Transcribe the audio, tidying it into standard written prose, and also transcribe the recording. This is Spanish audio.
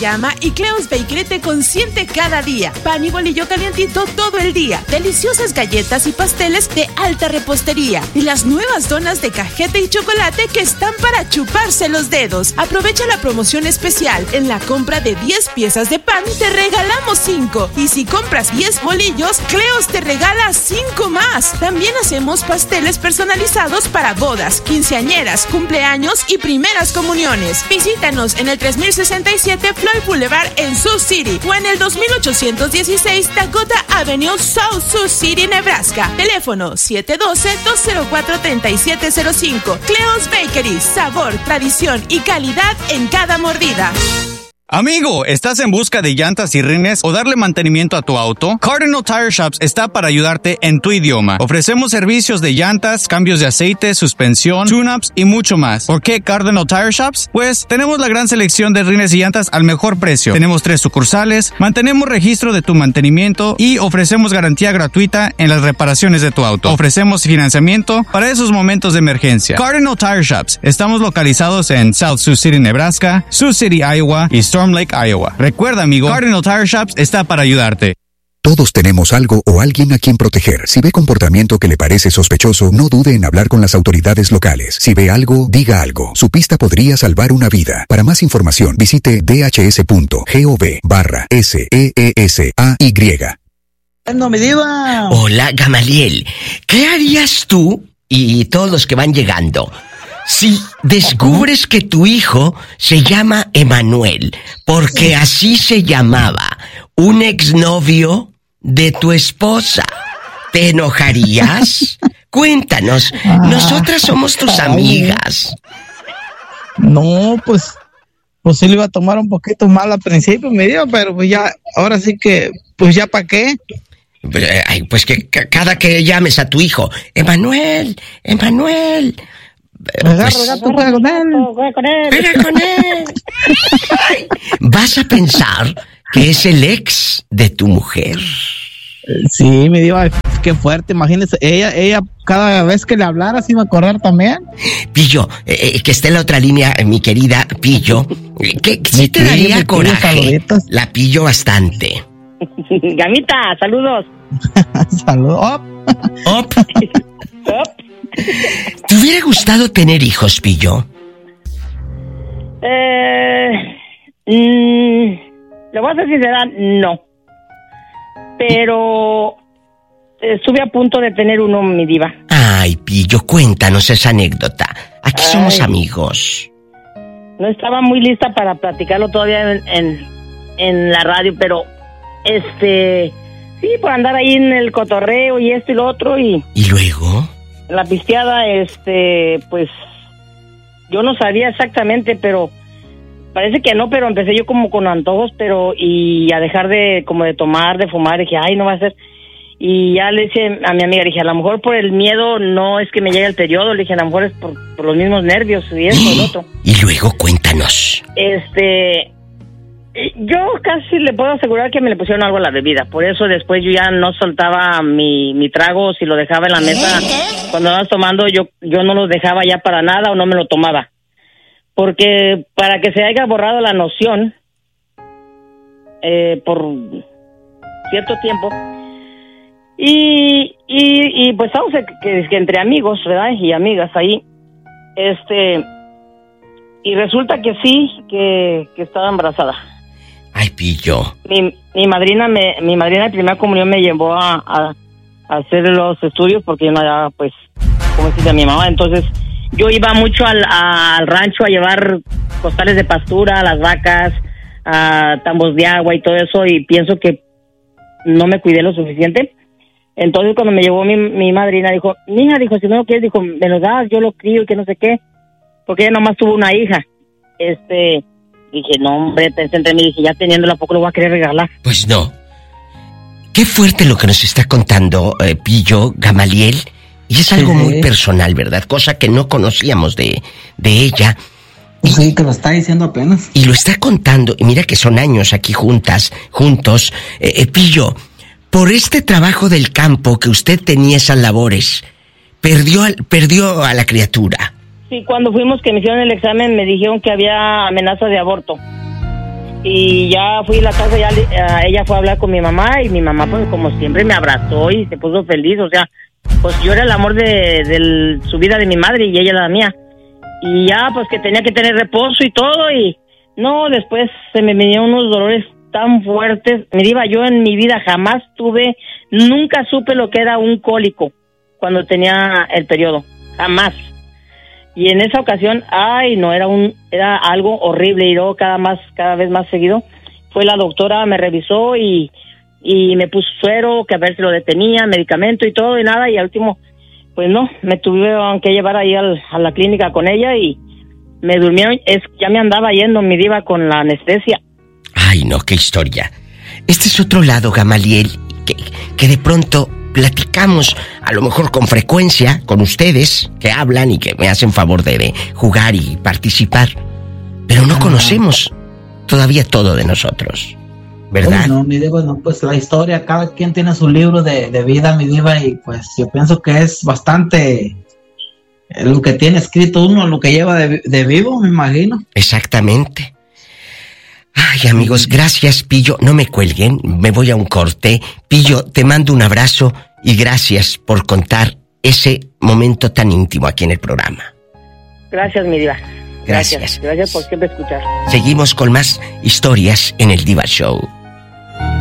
llama y Cleo's Bakery te consiente cada día. Pan y bolillo calientito todo el día. Deliciosas galletas y pasteles de alta repostería. Y las nuevas donas de cajeta y chocolate que están para chuparse los dedos. Aprovecha la promoción especial. En la compra de 10 piezas de pan te regalamos 5. Y si compras 10 bolillos, Cleo's te regala 5 más. También hacemos pasteles personalizados para bodas, quinceañeras, cumpleaños y primeras comuniones. Visítanos en el 3067 Floyd Boulevard en Sioux City o en el 2816 Dakota Avenue, South Sioux City, Nebraska. Teléfono 712-204-3705. Cleo's Bakery, sabor, tradición y calidad en cada mordida. Amigo, ¿estás en busca de llantas y rines o darle mantenimiento a tu auto? Cardinal Tire Shops está para ayudarte en tu idioma. Ofrecemos servicios de llantas, cambios de aceite, suspensión, tune-ups y mucho más. ¿Por qué Cardinal Tire Shops? Pues tenemos la gran selección de rines y llantas al mejor precio. Tenemos 3 sucursales, mantenemos registro de tu mantenimiento y ofrecemos garantía gratuita en las reparaciones de tu auto. Ofrecemos financiamiento para esos momentos de emergencia. Cardinal Tire Shops. Estamos localizados en South Sioux City, Nebraska, Sioux City, Iowa y Storm Lake, Iowa. Recuerda, amigo, Cardinal Tire Shops está para ayudarte. Todos tenemos algo o alguien a quien proteger. Si ve comportamiento que le parece sospechoso, no dude en hablar con las autoridades locales. Si ve algo, diga algo. Su pista podría salvar una vida. Para más información, visite dhs.gov/SEESAY. No me diva. Hola, Gamaliel. ¿Qué harías tú y todos los que van llegando si descubres que tu hijo se llama Emanuel, porque así se llamaba un exnovio de tu esposa? ¿Te enojarías? Cuéntanos, nosotras somos tus amigas. No, pues sí lo iba a tomar un poquito mal al principio, me dio, pero pues ya, ahora sí que, pues ya para qué. Ay, pues que cada que llames a tu hijo, Emanuel, Agarra el gato, juega con él. Juega con él. Vas a pensar que es el ex de tu mujer. Sí, me dio, qué fuerte, imagínese, ella cada vez que le hablara se iba a correr también. Pillo, que esté en la otra línea, mi querida Pillo, que sí te daría coraje. La pillo bastante. Gamita, saludos. Saludos. Op. ¿Te hubiera gustado tener hijos, Pillo? Le voy a ser sincera, no. Pero estuve a punto de tener uno, mi diva. Ay, Pillo, cuéntanos esa anécdota. Aquí somos amigos. No estaba muy lista para platicarlo todavía en la radio, pero sí, por andar ahí en el cotorreo y esto y lo otro y luego la pisteada, pues yo no sabía exactamente, pero parece que no, pero empecé yo como con antojos, y a dejar de tomar, de fumar, dije, ay, no va a ser. Y ya le dije a mi amiga, dije, a lo mejor por el miedo no es que me llegue el periodo, le dije, a lo mejor es por los mismos nervios y eso y lo otro. Y luego cuéntanos. Yo casi le puedo asegurar que me le pusieron algo a la bebida, por eso después yo ya no soltaba mi trago, si lo dejaba en la mesa, cuando andabas tomando, yo no lo dejaba ya para nada o no me lo tomaba. Porque para que se haya borrado la noción por cierto tiempo y pues estamos que entre amigos, ¿verdad? Y amigas ahí, y resulta que sí, que estaba embarazada. Ay, Pillo. Mi madrina de primera comunión me llevó a hacer los estudios porque yo no era, pues, como decía mi mamá, entonces yo iba mucho al rancho a llevar costales de pastura a las vacas, a tambos de agua y todo eso, y pienso que no me cuidé lo suficiente. Entonces cuando me llevó mi madrina, dijo, mija, dijo, si no lo quieres, dijo, me lo das, yo lo crío y que no sé qué, porque ella nomás tuvo una hija. Dije, no, hombre, pensé entre mí, dije, ya teniéndola, ¿a poco lo voy a querer regalar? Pues no. Qué fuerte lo que nos está contando Pillo, Gamaliel. Y es algo muy personal, ¿verdad? Cosa que no conocíamos de ella. Sí, que lo está diciendo apenas. Y lo está contando. Y mira que son años aquí juntos. Pillo, por este trabajo del campo que usted tenía esas labores, perdió a la criatura. Sí, cuando fuimos que me hicieron el examen me dijeron que había amenaza de aborto. Y ya fui a la casa, ella fue a hablar con mi mamá y mi mamá pues como siempre me abrazó y se puso feliz, o sea, pues yo era el amor de su vida de mi madre y ella la mía. Y ya pues que tenía que tener reposo y todo y no, después se me venían unos dolores tan fuertes. Me diva, yo en mi vida jamás nunca supe lo que era un cólico cuando tenía el periodo, jamás. Y en esa ocasión, ay no, era algo horrible y luego cada vez más seguido. Fue la doctora, me revisó y me puso suero, que a ver si lo detenía, medicamento y todo y nada, y al último, pues no, me tuvieron que llevar ahí a la clínica con ella y me durmieron, ya me andaba yendo mi diva con la anestesia. Ay no, qué historia. Este es otro lado, Gamaliel, que de pronto platicamos, a lo mejor con frecuencia, con ustedes, que hablan y que me hacen favor de jugar y participar, pero no conocemos todavía todo de nosotros, ¿verdad? No, mi diva, no, pues la historia, cada quien tiene su libro de vida, mi diva, y pues yo pienso que es bastante lo que tiene escrito uno, lo que lleva de vivo, me imagino. Exactamente. Ay, amigos, gracias, Pillo. No me cuelguen, me voy a un corte. Pillo, te mando un abrazo y gracias por contar ese momento tan íntimo aquí en el programa. Gracias, mi diva. Gracias. Gracias por siempre escuchar. Seguimos con más historias en el Diva Show.